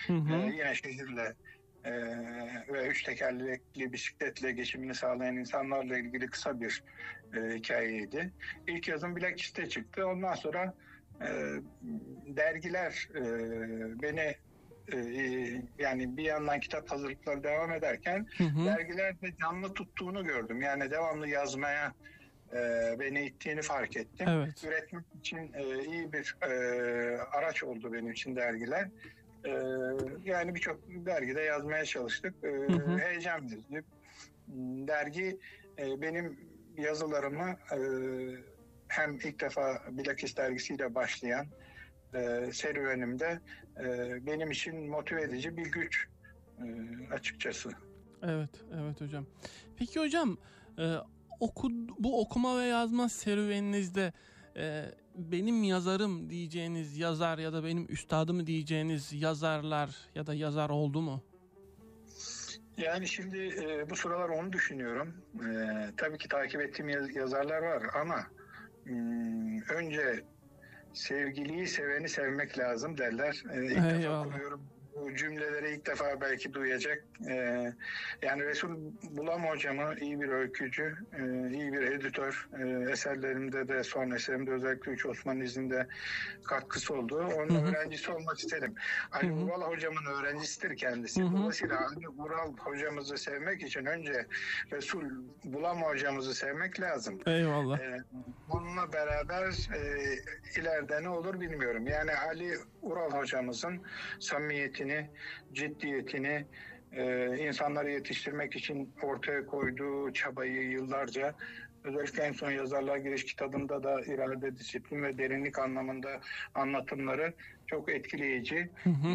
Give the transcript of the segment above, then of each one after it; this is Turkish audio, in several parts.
Yine şehirle ve 3 tekerlekli bisikletle geçimini sağlayan insanlarla ilgili kısa bir hikayeydi. İlk yazım Bilakis'te çıktı. Ondan sonra dergiler beni yani bir yandan kitap hazırlıkları devam ederken dergilerde canlı tuttuğunu gördüm. Yani devamlı yazmaya beni ittiğini fark ettim. Evet. Üretmek için iyi bir araç oldu benim için dergiler. Yani birçok dergide yazmaya çalıştık. Heyecan verici. Dergi benim yazılarımı hem ilk defa Bilakis dergisiyle başlayan serüvenimde benim için motive edici bir güç açıkçası. Evet hocam. Peki hocam, bu okuma ve yazma serüveninizde benim yazarım diyeceğiniz yazar ya da benim üstadım diyeceğiniz yazarlar ya da yazar oldu mu? Yani şimdi bu sıralar onu düşünüyorum. Tabii ki takip ettiğim yazarlar var ama önce sevgiliyi seveni sevmek lazım derler. İlk defa kuruyorum. Bu cümleleri ilk defa belki duyacak. Yani Resul Bulam hocamı iyi bir öykücü, iyi bir editör. Eserlerimde de son eserimde özellikle 3 Osman izinde katkısı oldu. Onun öğrencisi olmak isterim. Ali Ural hocamın öğrencisidir kendisi. Dolayısıyla Ali Ural hocamızı sevmek için önce Resul Bulam hocamızı sevmek lazım. Eyvallah. Bununla beraber ileride ne olur bilmiyorum. Yani Ali Ural hocamızın samimiyetini, ciddiyetini, insanları yetiştirmek için ortaya koyduğu çabayı yıllarca, özellikle en son Yazarlığa Giriş kitabında da irade, disiplin ve derinlik anlamında anlatımları çok etkileyici.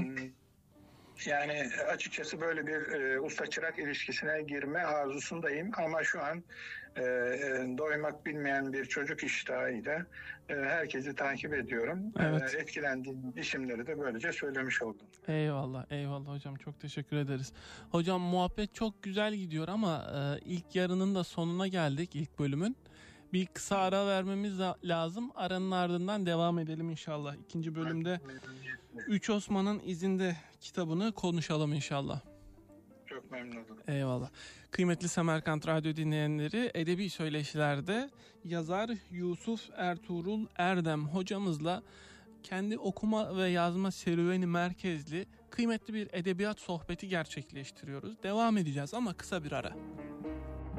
Yani açıkçası böyle bir usta-çırak ilişkisine girme arzusundayım ama şu an doymak bilmeyen bir çocuk iştahıyla herkesi takip ediyorum. Evet. Etkilendiğim isimleri de böylece söylemiş oldum. Eyvallah hocam, çok teşekkür ederiz. Hocam muhabbet çok güzel gidiyor ama ilk yarının da sonuna geldik, ilk bölümün. Bir kısa ara vermemiz lazım. Aranın ardından devam edelim inşallah. İkinci bölümde 3 Osman'ın izinde kitabını konuşalım inşallah. Çok memnun oldum. Eyvallah. Kıymetli Semerkant Radyo dinleyenleri, edebi söyleşilerde yazar Yusuf Ertuğrul Erdem hocamızla kendi okuma ve yazma serüveni merkezli kıymetli bir edebiyat sohbeti gerçekleştiriyoruz. Devam edeceğiz ama kısa bir ara.